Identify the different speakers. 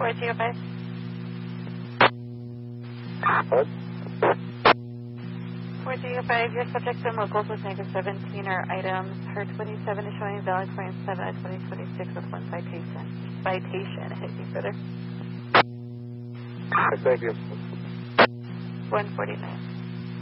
Speaker 1: 405.
Speaker 2: What?
Speaker 1: 405, your subject and locals with negative 17 are items. Her 27 is showing valid claim 7 at 2026 with 1 citation. Anything further?
Speaker 2: Thank you.
Speaker 1: 149.